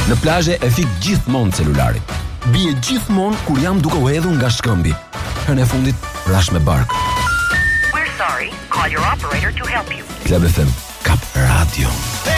Në plazhe e fik gjithmonë celularin. Bie gjithmonë kur jam duke u hedhur nga shkëmbi. Herën e fundit rash me bark. We're sorry. Call your operator to help you. Club FM kap radio.